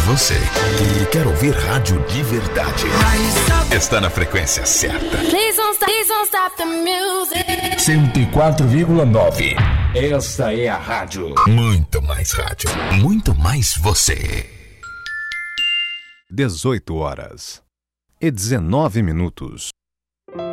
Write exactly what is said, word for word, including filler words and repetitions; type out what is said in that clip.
Você que quer ouvir rádio de verdade está na frequência certa. Please don't stop, please don't stop the music. cento e quatro vírgula nove. Esta é a rádio. Muito mais rádio. Muito mais você. dezoito horas e dezenove minutos.